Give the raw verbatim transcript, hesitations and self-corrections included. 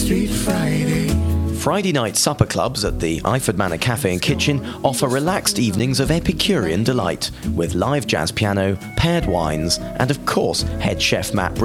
Sweet Friday. Friday night supper clubs at the Eyford Manor Cafe and Kitchen offer relaxed evenings of Epicurean delight with live jazz piano, paired wines, and of course head chef Matt